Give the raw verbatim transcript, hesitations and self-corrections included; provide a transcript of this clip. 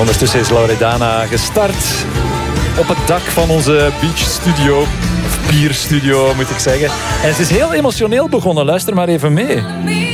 ondertussen is Loredana gestart op het dak van onze beachstudio. Of bierstudio, moet ik zeggen. En ze is heel emotioneel begonnen. Luister maar even mee.